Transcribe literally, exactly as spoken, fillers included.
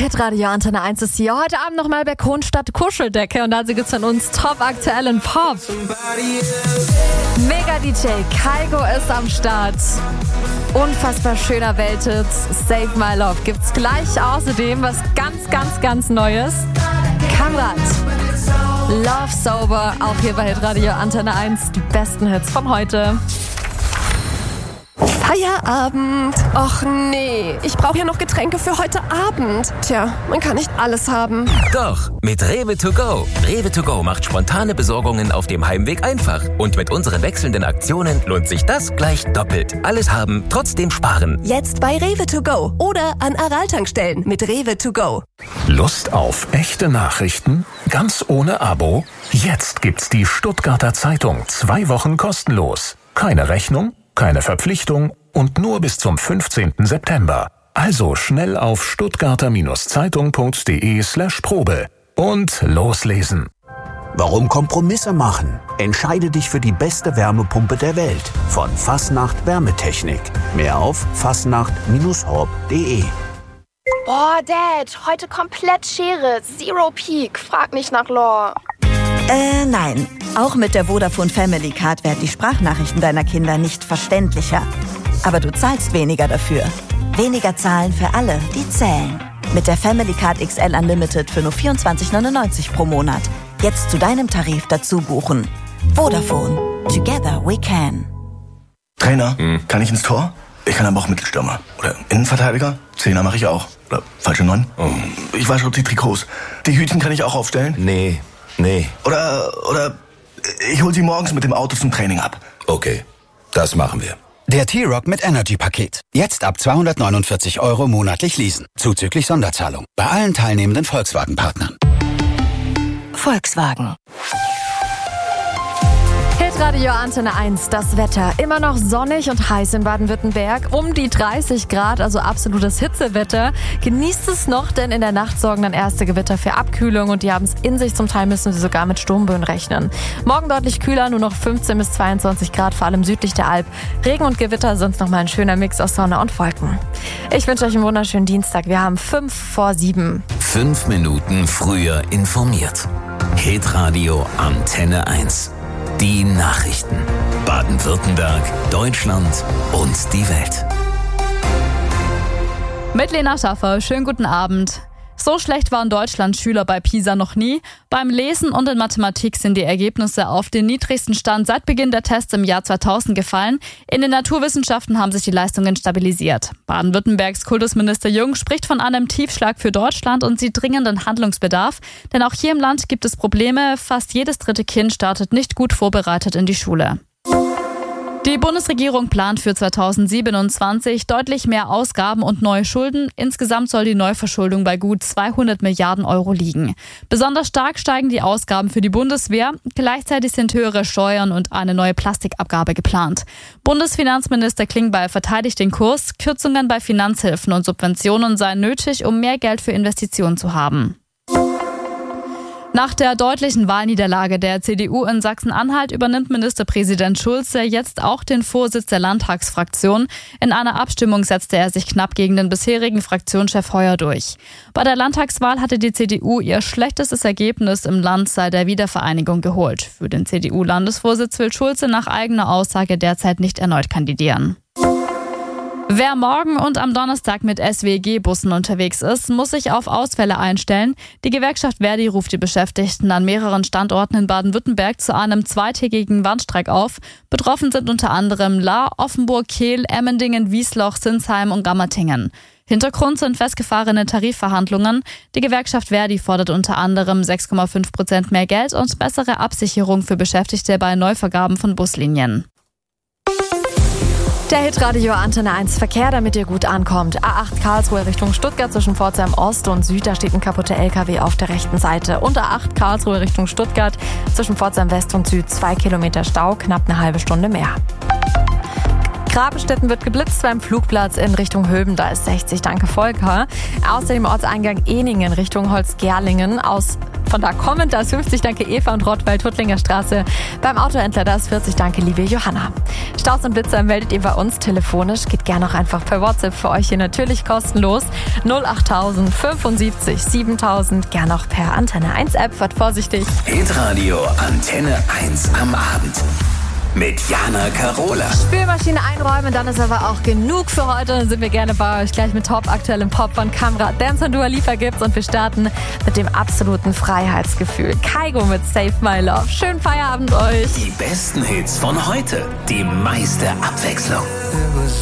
Hitradio Antenne eins ist hier. Heute Abend nochmal bei Kronstadt Kuscheldecke und dazu gibt's von uns top aktuellen Pop. Mega D J Kygo ist am Start. Unfassbar schöner Welthit. Save My Love gibt's gleich. Außerdem was ganz, ganz, ganz Neues. Kamrat. Love Sober, auch hier bei Hitradio Antenne eins. Die besten Hits von heute. Feierabend. Och nee, ich brauche ja noch Getränke für heute Abend. Tja, man kann nicht alles haben. Doch, mit Rewe to go. Rewe to go macht spontane Besorgungen auf dem Heimweg einfach. Und mit unseren wechselnden Aktionen lohnt sich das gleich doppelt. Alles haben, trotzdem sparen. Jetzt bei Rewe to go oder an Aral-Tankstellen mit Rewe to go. Lust auf echte Nachrichten? Ganz ohne Abo? Jetzt gibt's die Stuttgarter Zeitung. Zwei Wochen kostenlos. Keine Rechnung, keine Verpflichtung und nur bis zum fünfzehnten September. Also schnell auf stuttgarter-zeitung.de slash Probe und loslesen. Warum Kompromisse machen? Entscheide dich für die beste Wärmepumpe der Welt von Fasnacht Wärmetechnik. Mehr auf fasnacht Bindestrich horb punkt de. Boah, Dad, heute komplett Schere. Zero Peak. Frag nicht nach Lore. Äh, nein. Auch mit der Vodafone Family Card werden die Sprachnachrichten deiner Kinder nicht verständlicher. Aber du zahlst weniger dafür. Weniger zahlen für alle, die zählen. Mit der Family Card X L Unlimited für nur vierundzwanzig neunundneunzig pro Monat. Jetzt zu deinem Tarif dazu buchen. Vodafone. Together we can. Trainer, hm. kann ich ins Tor? Ich kann aber auch Mittelstürmer. Oder Innenverteidiger? Zehner mache ich auch. Oder falsche Neun? Oh. Ich wasche die Trikots. Die Hütchen kann ich auch aufstellen? Nee, nee. Oder, oder ich hol sie morgens mit dem Auto zum Training ab. Okay, das machen wir. Der T-Rock mit Energy-Paket. Jetzt ab zweihundertneunundvierzig Euro monatlich leasen. Zuzüglich Sonderzahlung. Bei allen teilnehmenden Volkswagen-Partnern. Volkswagen. Hitradio Antenne eins, das Wetter. Immer noch sonnig und heiß in Baden-Württemberg. Um die dreißig Grad, also absolutes Hitzewetter. Genießt es noch, denn in der Nacht sorgen dann erste Gewitter für Abkühlung und die haben es in sich. Zum Teil müssen sie sogar mit Sturmböen rechnen. Morgen deutlich kühler, nur noch fünfzehn bis zweiundzwanzig Grad, vor allem südlich der Alp. Regen und Gewitter, sonst nochmal ein schöner Mix aus Sonne und Wolken. Ich wünsche euch einen wunderschönen Dienstag. Wir haben fünf vor sieben. Fünf Minuten früher informiert. Hitradio Antenne eins. Die Nachrichten. Baden-Württemberg, Deutschland und die Welt. Mit Lena Schaffer, schönen guten Abend. So schlecht waren Deutschland-Schüler bei PISA noch nie. Beim Lesen und in Mathematik sind die Ergebnisse auf den niedrigsten Stand seit Beginn der Tests im Jahr zweitausend gefallen. In den Naturwissenschaften haben sich die Leistungen stabilisiert. Baden-Württembergs Kultusminister Jung spricht von einem Tiefschlag für Deutschland und sieht dringenden Handlungsbedarf. Denn auch hier im Land gibt es Probleme. Fast jedes dritte Kind startet nicht gut vorbereitet in die Schule. Die Bundesregierung plant für zweitausendsiebenundzwanzig deutlich mehr Ausgaben und neue Schulden. Insgesamt soll die Neuverschuldung bei gut zweihundert Milliarden Euro liegen. Besonders stark steigen die Ausgaben für die Bundeswehr. Gleichzeitig sind höhere Steuern und eine neue Plastikabgabe geplant. Bundesfinanzminister Klingbeil verteidigt den Kurs. Kürzungen bei Finanzhilfen und Subventionen seien nötig, um mehr Geld für Investitionen zu haben. Nach der deutlichen Wahlniederlage der C D U in Sachsen-Anhalt übernimmt Ministerpräsident Schulze jetzt auch den Vorsitz der Landtagsfraktion. In einer Abstimmung setzte er sich knapp gegen den bisherigen Fraktionschef Heuer durch. Bei der Landtagswahl hatte die C D U ihr schlechtestes Ergebnis im Land seit der Wiedervereinigung geholt. Für den C D U-Landesvorsitz will Schulze nach eigener Aussage derzeit nicht erneut kandidieren. Wer morgen und am Donnerstag mit S W G-Bussen unterwegs ist, muss sich auf Ausfälle einstellen. Die Gewerkschaft Verdi ruft die Beschäftigten an mehreren Standorten in Baden-Württemberg zu einem zweitägigen Warnstreik auf. Betroffen sind unter anderem Lahr, Offenburg, Kehl, Emmendingen, Wiesloch, Sinsheim und Gammertingen. Hintergrund sind festgefahrene Tarifverhandlungen. Die Gewerkschaft Verdi fordert unter anderem sechs Komma fünf Prozent mehr Geld und bessere Absicherung für Beschäftigte bei Neuvergaben von Buslinien. Der Hitradio Antenne eins Verkehr, damit ihr gut ankommt. A acht Karlsruhe Richtung Stuttgart zwischen Pforzheim Ost und Süd, da steht ein kaputter L K W auf der rechten Seite. Und A acht Karlsruhe Richtung Stuttgart zwischen Pforzheim West und Süd, zwei Kilometer Stau, knapp eine halbe Stunde mehr. Grabestetten wird geblitzt beim Flugplatz in Richtung Höben, da ist sechzig, danke Volker. Außerdem Ortseingang Ehningen Richtung Holzgerlingen. Aus Von da kommend, da ist fünfzig, danke Eva und Rottweil, Tuttlinger Straße. Beim Autohändler, da ist vierzig, danke liebe Johanna. Staus und Blitzer meldet ihr bei uns telefonisch. Geht gerne auch einfach per WhatsApp für euch hier natürlich kostenlos. null achttausend fünfundsiebzig siebentausend, gerne auch per Antenne eins App. Wart vorsichtig. Hitradio Antenne eins am Abend. Mit Jana Karola. Spülmaschine einräumen, dann ist aber auch genug für heute. Dann sind wir gerne bei euch. Gleich mit Top aktuellem Pop von Camra. Dance und Dua Lipa gibt's und wir starten mit dem absoluten Freiheitsgefühl. Kygo mit Save My Love. Schönen Feierabend euch. Die besten Hits von heute. Die meiste Abwechslung.